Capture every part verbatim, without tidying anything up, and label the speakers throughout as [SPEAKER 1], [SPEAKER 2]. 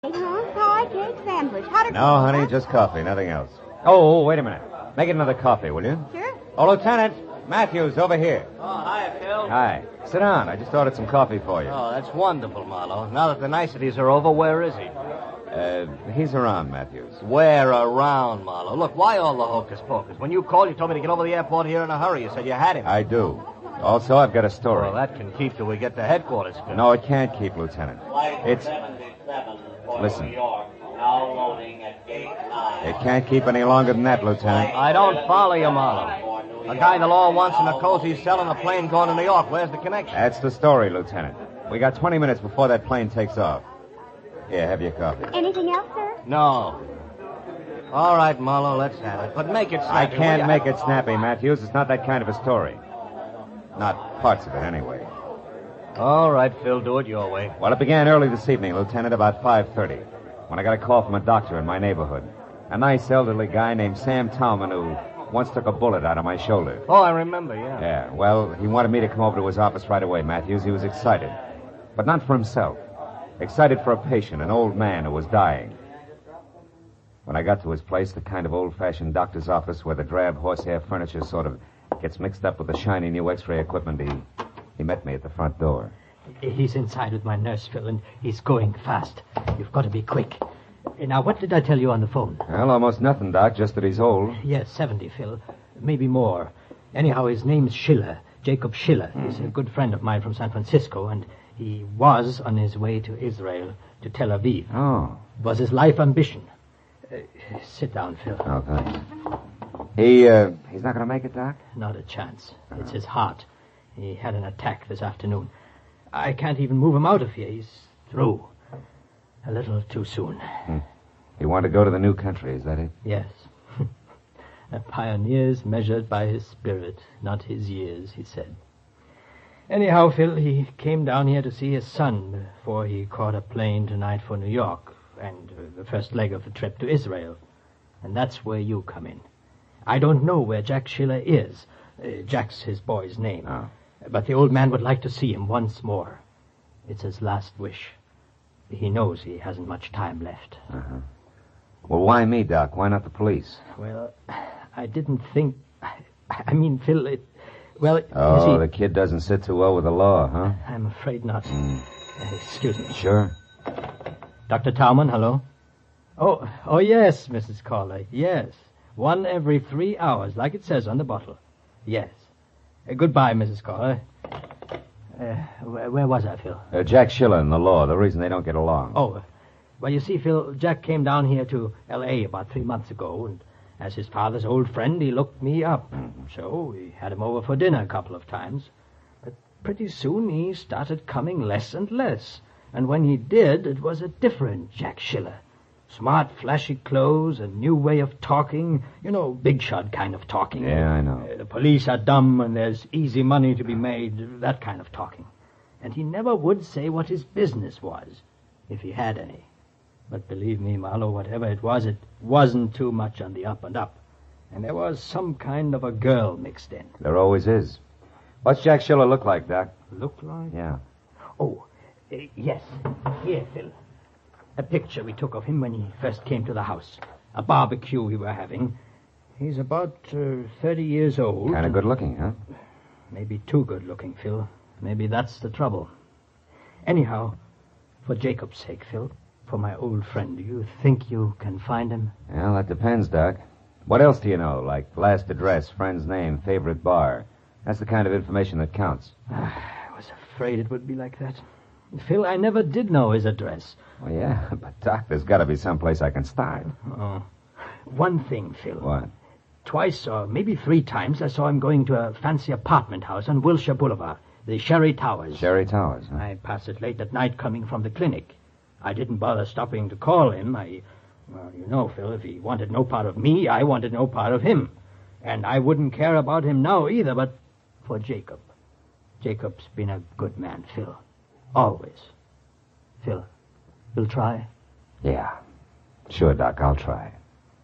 [SPEAKER 1] Huh? Pie, cake, sandwich. Hot or
[SPEAKER 2] No,
[SPEAKER 1] cold,
[SPEAKER 2] honey,
[SPEAKER 1] huh?
[SPEAKER 2] just coffee, nothing else. Oh, wait a minute. Make it another coffee, will you?
[SPEAKER 1] Sure.
[SPEAKER 2] Oh, Lieutenant, Matthews, over here.
[SPEAKER 3] Oh, hi, Phil.
[SPEAKER 2] Hi. Sit down. I just ordered some coffee for you.
[SPEAKER 3] Oh, that's wonderful, Marlowe. Now that the niceties are over, where is he?
[SPEAKER 2] Uh, he's around, Matthews.
[SPEAKER 3] Where around, Marlowe? Look, why all the hocus pocus? When you called, you told me to get over to the airport here in a hurry. You said you had him.
[SPEAKER 2] I do. Also, I've got a story.
[SPEAKER 3] Well, that can keep till we get to headquarters, Phil.
[SPEAKER 2] No, it can't keep, Lieutenant. It's... Listen.
[SPEAKER 4] Now loading at gate nine.
[SPEAKER 2] It can't keep any longer than that, Lieutenant.
[SPEAKER 3] I don't follow you, Marlowe. A guy the law wants in a cozy cell on a plane going to New York. Where's the connection?
[SPEAKER 2] That's the story, Lieutenant. We got twenty minutes before that plane takes off. Here, have your coffee.
[SPEAKER 1] Anything else, sir?
[SPEAKER 3] No. All right, Marlowe, let's have it. But make it
[SPEAKER 2] I
[SPEAKER 3] snappy.
[SPEAKER 2] can't
[SPEAKER 3] will
[SPEAKER 2] make
[SPEAKER 3] ya?
[SPEAKER 2] it snappy, Matthews. It's not that kind of a story. Not parts of it, anyway.
[SPEAKER 3] All right, Phil, do it your way.
[SPEAKER 2] Well, it began early this evening, Lieutenant, about five thirty, when I got a call from a doctor in my neighborhood. A nice elderly guy named Sam Talman who once took a bullet out of my shoulder.
[SPEAKER 3] Oh, I remember, yeah.
[SPEAKER 2] Yeah, well, he wanted me to come over to his office right away, Matthews. He was excited. But not for himself. Excited for a patient, an old man who was dying. When I got to his place, the kind of old-fashioned doctor's office where the drab horsehair furniture sort of gets mixed up with the shiny new X-ray equipment, he, he met me at the front door.
[SPEAKER 5] He's inside with my nurse, Phil, and he's going fast. You've got to be quick. Now, what did I tell you on the phone?
[SPEAKER 2] Well, almost nothing, Doc, just that he's old.
[SPEAKER 5] Yes, seventy, Phil. Maybe more. Anyhow, his name's Schiller, Jacob Schiller. Mm-hmm. He's a good friend of mine from San Francisco, and he was on his way to Israel, to Tel Aviv.
[SPEAKER 2] Oh.
[SPEAKER 5] It was his life ambition. Uh, sit down, Phil.
[SPEAKER 2] Oh, thanks. He, uh, he's not going to make it, Doc?
[SPEAKER 5] Not a chance. Uh-huh. It's his heart. He had an attack this afternoon. I can't even move him out of here. He's through. A little too soon.
[SPEAKER 2] Hmm. He wanted to go to the new country, is that it?
[SPEAKER 5] Yes. A pioneer's measured by his spirit, not his years, he said. Anyhow, Phil, he came down here to see his son before he caught a plane tonight for New York and uh, the first leg of the trip to Israel. And that's where you come in. I don't know where Jack Schiller is. Uh, Jack's his boy's name.
[SPEAKER 2] Oh.
[SPEAKER 5] But the old man would like to see him once more. It's his last wish. He knows he hasn't much time left.
[SPEAKER 2] Uh-huh. Well, why me, Doc? Why not the police?
[SPEAKER 5] Well, I didn't think... I mean, Phil, it... Well,
[SPEAKER 2] Oh,
[SPEAKER 5] you see,
[SPEAKER 2] the kid doesn't sit too well with the law, huh?
[SPEAKER 5] I'm afraid not.
[SPEAKER 2] Mm.
[SPEAKER 5] Uh, excuse me.
[SPEAKER 2] Sure.
[SPEAKER 5] Doctor Talman, hello? Oh, oh, yes, Missus Cawley. Yes. One every three hours, like it says on the bottle. Yes. Uh, goodbye, Missus Cawley. Uh, where, where was I, Phil?
[SPEAKER 2] Uh, Jack Schiller and the law, the reason they don't get along.
[SPEAKER 5] Oh, well, you see, Phil, Jack came down here to L A about three months ago, and as his father's old friend, he looked me up. Mm-hmm. So we had him over for dinner a couple of times. But pretty soon he started coming less and less. And when he did, it was a different Jack Schiller. Smart, flashy clothes, a new way of talking. You know, big shot kind of talking.
[SPEAKER 2] Yeah, I know.
[SPEAKER 5] Uh, the police are dumb and there's easy money to be made, that kind of talking. And he never would say what his business was, if he had any. But believe me, Marlowe, whatever it was, it wasn't too much on the up and up. And there was some kind of a girl mixed in.
[SPEAKER 2] There always is. What's Jack Schiller look like, Doc?
[SPEAKER 5] Look like?
[SPEAKER 2] Yeah.
[SPEAKER 5] Oh, uh, yes. Here, Phil. A picture we took of him when he first came to the house. A barbecue we were having. He's about uh, thirty years old.
[SPEAKER 2] Kind of good looking, huh?
[SPEAKER 5] Maybe too good looking, Phil. Maybe that's the trouble. Anyhow, for Jacob's sake, Phil, for my old friend, do you think you can find him?
[SPEAKER 2] Well, that depends, Doc. What else do you know? Like last address, friend's name, favorite bar. That's the kind of information that counts.
[SPEAKER 5] I was afraid it would be like that. Phil, I never did know his address.
[SPEAKER 2] Well, yeah, but, Doc, there's got to be some place I can start.
[SPEAKER 5] Oh. One thing, Phil.
[SPEAKER 2] What?
[SPEAKER 5] Twice or maybe three times I saw him going to a fancy apartment house on Wilshire Boulevard, the Sherry Towers.
[SPEAKER 2] Sherry Towers, huh?
[SPEAKER 5] I passed it late at night coming from the clinic. I didn't bother stopping to call him. I, well, you know, Phil, if he wanted no part of me, I wanted no part of him. And I wouldn't care about him now either, but for Jacob. Jacob's been a good man, Phil. Always. Phil, you'll try?
[SPEAKER 2] Yeah. Sure, Doc, I'll try.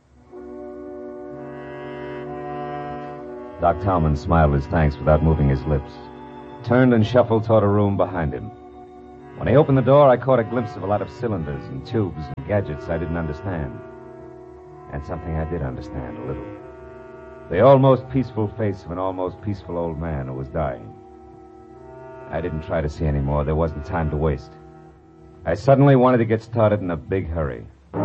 [SPEAKER 2] Doc Talman smiled his thanks without moving his lips, turned and shuffled toward a room behind him. When I opened the door, I caught a glimpse of a lot of cylinders and tubes and gadgets I didn't understand. And something I did understand a little. The almost peaceful face of an almost peaceful old man who was dying. I didn't try to see any more. There wasn't time to waste. I suddenly wanted to get started in a big hurry.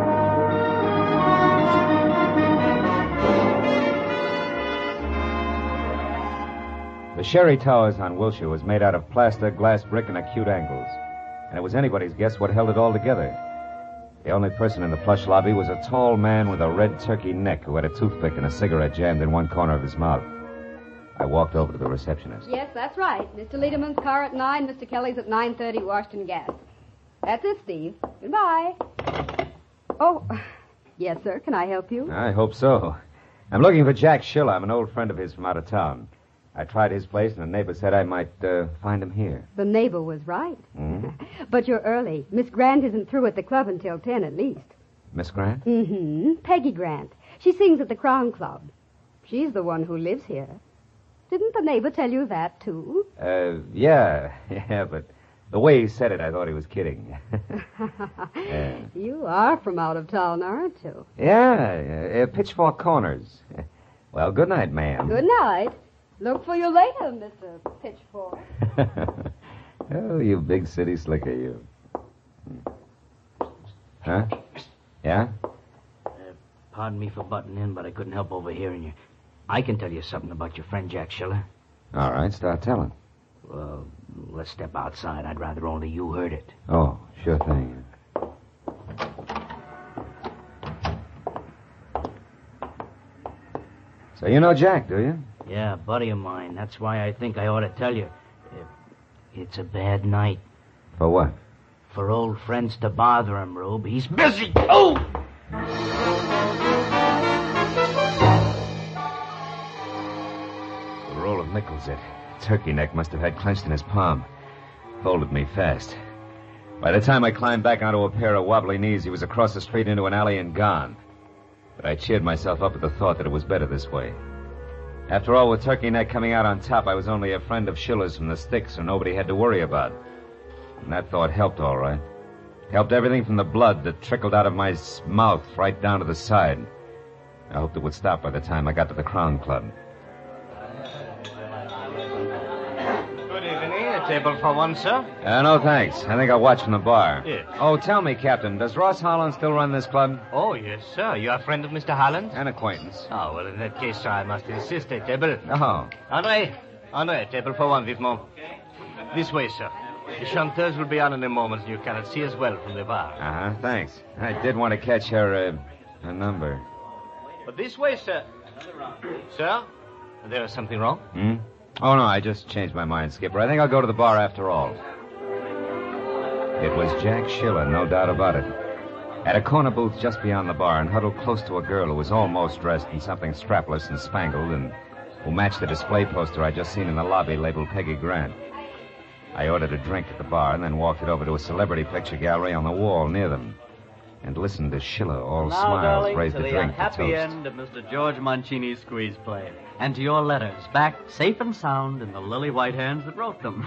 [SPEAKER 2] The Sherry Towers on Wilshire was made out of plaster, glass, brick, and acute angles. And it was anybody's guess what held it all together. The only person in the plush lobby was a tall man with a red turkey neck who had a toothpick and a cigarette jammed in one corner of his mouth. I walked over to the receptionist.
[SPEAKER 6] Yes, that's right. Mister Lederman's car at nine, Mister Kelly's at nine thirty, Washington Gas. That's it, Steve. Goodbye. Oh, yes, sir. Can I help you?
[SPEAKER 2] I hope so. I'm looking for Jack Schiller. I'm an old friend of his from out of town. I tried his place, and a neighbor said I might uh, find him here.
[SPEAKER 6] The neighbor was right.
[SPEAKER 2] Mm-hmm.
[SPEAKER 6] But you're early. Miss Grant isn't through at the club until ten at least.
[SPEAKER 2] Miss Grant?
[SPEAKER 6] Mm-hmm. Peggy Grant. She sings at the Crown Club. She's the one who lives here. Didn't the neighbor tell you that, too?
[SPEAKER 2] Uh, yeah, yeah, but the way he said it, I thought he was kidding. Yeah.
[SPEAKER 6] You are from out of town, aren't you?
[SPEAKER 2] Yeah, uh, Pitchfork Corners. Well, good night, ma'am.
[SPEAKER 6] Good night. Look for you later, Mister Pitchfork.
[SPEAKER 2] Oh, you big city slicker, you. Huh? Yeah?
[SPEAKER 5] Uh, pardon me for butting in, but I couldn't help overhearing you. I can tell you something about your friend Jack Schiller.
[SPEAKER 2] All right, start telling.
[SPEAKER 5] Well, let's step outside. I'd rather only you heard it.
[SPEAKER 2] Oh, sure thing. So you know Jack, do you?
[SPEAKER 5] Yeah, buddy of mine. That's why I think I ought to tell you. Uh, It's a bad night.
[SPEAKER 2] For what?
[SPEAKER 5] For old friends to bother him, Rube. He's busy. Oh!
[SPEAKER 2] The roll of nickels it. Turkey neck must have had clenched in his palm. Folded me fast. By the time I climbed back onto a pair of wobbly knees, he was across the street into an alley and gone. But I cheered myself up at the thought that it was better this way. After all, with Turkey Neck coming out on top, I was only a friend of Schiller's from the sticks, so nobody had to worry about. And that thought helped all right. Helped everything from the blood that trickled out of my mouth right down to the side. I hoped it would stop by the time I got to the Crown Club.
[SPEAKER 3] Good evening. A table for one, sir?
[SPEAKER 2] Uh, no, thanks. I think I'll watch from the bar.
[SPEAKER 3] Yes.
[SPEAKER 2] Oh, tell me, Captain, does Ross Holland still run this club?
[SPEAKER 3] Oh, yes, sir. You are a friend of Mister Holland?
[SPEAKER 2] An acquaintance.
[SPEAKER 3] Oh, well, in that case, sir, I must insist. A table.
[SPEAKER 2] Oh.
[SPEAKER 3] Andre, Andre, table for one, vivement. This way, sir. The chanteuse will be on in a moment, and you cannot see us well from the bar.
[SPEAKER 2] Uh-huh, thanks. I did want to catch her, uh, her number.
[SPEAKER 3] But this way, sir. Sir, there is something wrong?
[SPEAKER 2] Hmm? Oh, no, I just changed my mind, Skipper. I think I'll go to the bar after all. It was Jack Schiller, no doubt about it. At a corner booth just beyond the bar and huddled close to a girl who was almost dressed in something strapless and spangled and who matched the display poster I'd just seen in the lobby labeled Peggy Grant. I ordered a drink at the bar and then walked it over to a celebrity picture gallery on the wall near them and listened to Schiller, all
[SPEAKER 7] now,
[SPEAKER 2] smiles,
[SPEAKER 7] darling,
[SPEAKER 2] raise
[SPEAKER 7] to
[SPEAKER 2] the
[SPEAKER 7] the
[SPEAKER 2] drink to
[SPEAKER 7] unhappy
[SPEAKER 2] toast.
[SPEAKER 7] end of Mister George Mancini's squeeze play. And to your letters, back safe and sound in the lily white hands that wrote them.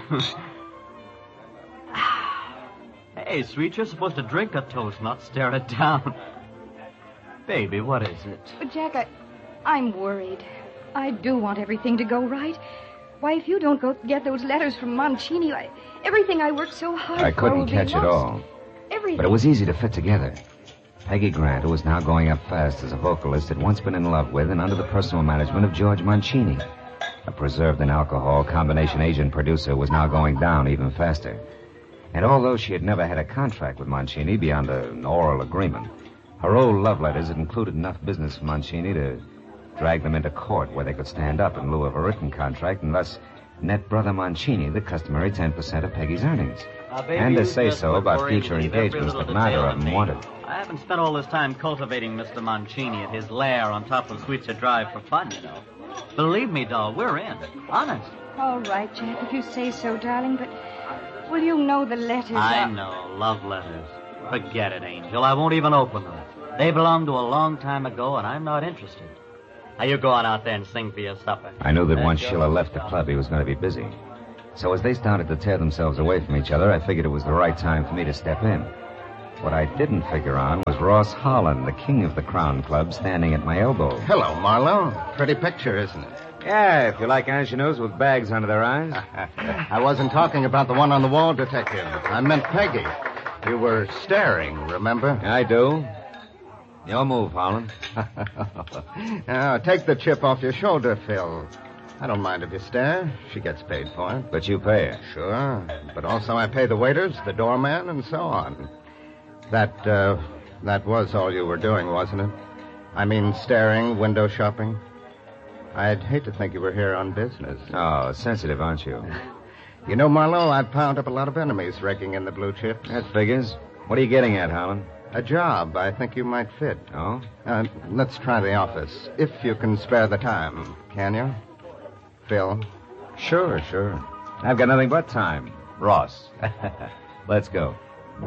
[SPEAKER 7] Hey, sweet, you're supposed to drink a toast, not stare it down. Baby, what is it?
[SPEAKER 8] But, Jack, I, I'm worried. I do want everything to go right. Why, if you don't go get those letters from Mancini, I, everything I worked so hard
[SPEAKER 2] I
[SPEAKER 8] for
[SPEAKER 2] couldn't
[SPEAKER 8] will be
[SPEAKER 2] catch it
[SPEAKER 8] lost.
[SPEAKER 2] all.
[SPEAKER 8] Everything.
[SPEAKER 2] But it was easy to fit together. Peggy Grant, who was now going up fast as a vocalist, had once been in love with and under the personal management of George Mancini. A preserved in alcohol combination agent producer was now going down even faster. And although she had never had a contract with Mancini beyond an oral agreement, her old love letters had included enough business for Mancini to drag them into court where they could stand up in lieu of a written contract and thus net Brother Mancini the customary ten percent of Peggy's earnings.
[SPEAKER 7] Now, baby,
[SPEAKER 2] And to
[SPEAKER 7] you
[SPEAKER 2] say
[SPEAKER 7] just
[SPEAKER 2] so
[SPEAKER 7] would
[SPEAKER 2] about
[SPEAKER 7] worry
[SPEAKER 2] future
[SPEAKER 7] to leave every
[SPEAKER 2] engagements
[SPEAKER 7] little
[SPEAKER 2] that neither
[SPEAKER 7] detail
[SPEAKER 2] of
[SPEAKER 7] on
[SPEAKER 2] them
[SPEAKER 7] me.
[SPEAKER 2] wanted.
[SPEAKER 7] I haven't spent all this time cultivating Mister Mancini at his lair on top of Sweetser Drive for fun, you know. Believe me, doll, we're in. Honest.
[SPEAKER 8] All right, Jack, if you say so, darling, but will you know the letters
[SPEAKER 7] I
[SPEAKER 8] are...
[SPEAKER 7] know, love letters. Forget it, Angel. I won't even open them. They belong to a long time ago, and I'm not interested. Now, you go on out there and sing for your supper.
[SPEAKER 2] I knew that
[SPEAKER 7] That's
[SPEAKER 2] once
[SPEAKER 7] your
[SPEAKER 2] Schiller
[SPEAKER 7] own
[SPEAKER 2] left the
[SPEAKER 7] stuff.
[SPEAKER 2] club, he was going to be busy. So as they started to tear themselves away from each other, I figured it was the right time for me to step in. What I didn't figure on was Ross Holland, the king of the Crown Club, standing at my elbow.
[SPEAKER 9] Hello, Marlowe. Pretty picture, isn't it?
[SPEAKER 2] Yeah, if you like ingenues with bags under their eyes.
[SPEAKER 9] I wasn't talking about the one on the wall, Detective. I meant Peggy. You were staring, remember?
[SPEAKER 2] I do. Your move, Holland.
[SPEAKER 9] Now, take the chip off your shoulder, Phil. I don't mind if you stare. She gets paid for it.
[SPEAKER 2] But you pay her.
[SPEAKER 9] Sure. But also I pay the waiters, the doorman, and so on. That, uh, that was all you were doing, wasn't it? I mean, staring, window shopping. I'd hate to think you were here on business.
[SPEAKER 2] Oh, sensitive, aren't you?
[SPEAKER 9] You know, Marlowe, I've piled up a lot of enemies raking in the blue chips.
[SPEAKER 2] That figures. What are you getting at, Holland?
[SPEAKER 9] A job I think you might fit.
[SPEAKER 2] Oh?
[SPEAKER 9] Uh, let's try the office, if you can spare the time. Can you? Phil?
[SPEAKER 2] Sure, sure. I've got nothing but time. Ross. Let's go.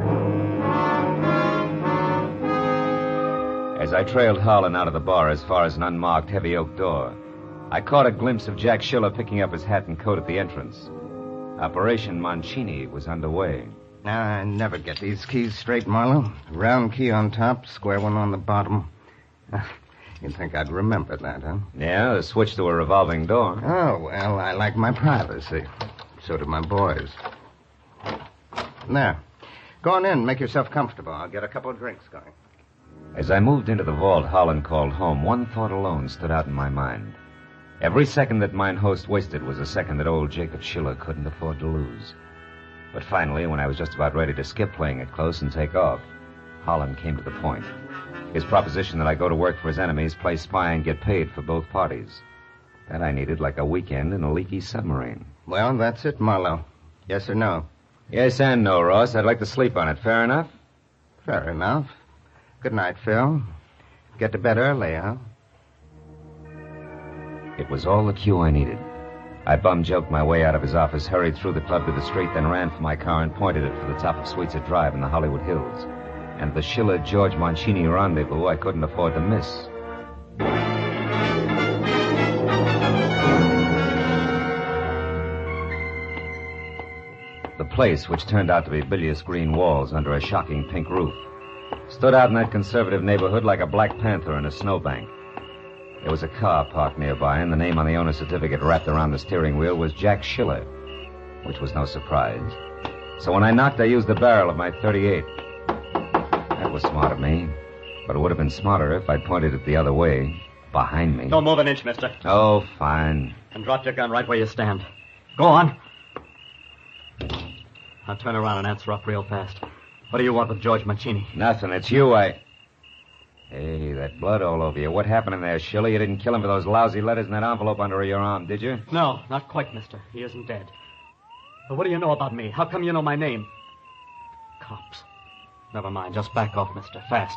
[SPEAKER 2] As I trailed Holland out of the bar as far as an unmarked heavy oak door, I caught a glimpse of Jack Schiller picking up his hat and coat at the entrance. Operation Mancini was underway.
[SPEAKER 9] I never get these keys straight, Marlowe. Round key on top, square one on the bottom. You'd think I'd remember that, huh?
[SPEAKER 2] Yeah, the switch to a revolving door.
[SPEAKER 9] Oh, well, I like my privacy. So do my boys. There. Go on in. Make yourself comfortable. I'll get a couple of drinks going.
[SPEAKER 2] As I moved into the vault Holland called home, one thought alone stood out in my mind. Every second that mine host wasted was a second that old Jacob Schiller couldn't afford to lose. But finally, when I was just about ready to skip playing it close and take off, Holland came to the point. His proposition that I go to work for his enemies, play spy, and get paid for both parties. That I needed like a weekend in a leaky submarine.
[SPEAKER 9] Well, that's it, Marlowe. Yes or no?
[SPEAKER 2] Yes and no, Ross. I'd like to sleep on it. Fair enough?
[SPEAKER 9] Fair enough. Good night, Phil. Get to bed early, huh?
[SPEAKER 2] It was all the cue I needed. I bum-joked my way out of his office, hurried through the club to the street, then ran for my car and pointed it for the top of Sweetser Drive in the Hollywood Hills. And the Schiller-George Mancini rendezvous I couldn't afford to miss. The place, which turned out to be bilious green walls under a shocking pink roof, stood out in that conservative neighborhood like a black panther in a snowbank. There was a car parked nearby, and the name on the owner's certificate wrapped around the steering wheel was Jack Schiller, which was no surprise. So when I knocked, I used the barrel of my thirty-eight. That was smart of me, but it would have been smarter if I'd pointed it the other way, behind me.
[SPEAKER 7] Don't move an inch, mister.
[SPEAKER 2] Oh, fine.
[SPEAKER 7] And drop your gun right where you stand. Go on. Now turn around and answer up real fast. What do you want with George Mancini?
[SPEAKER 2] Nothing. It's you, I... Hey, that blood all over you. What happened in there, Schiller? You didn't kill him for those lousy letters in that envelope under your arm, did you?
[SPEAKER 7] No, not quite, mister. He isn't dead. But what do you know about me? How come you know my name? Cops. Never mind. Just back off, mister. Fast.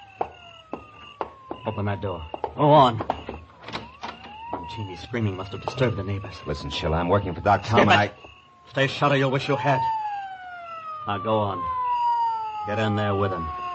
[SPEAKER 7] Open that door. Go on. Mancini's screaming must have disturbed the neighbors.
[SPEAKER 2] Listen, Schiller, I'm working for Doc Tom
[SPEAKER 7] Skip
[SPEAKER 2] and
[SPEAKER 7] it.
[SPEAKER 2] I...
[SPEAKER 7] Stay shut or you'll wish you had. Now go on. Get in there with him.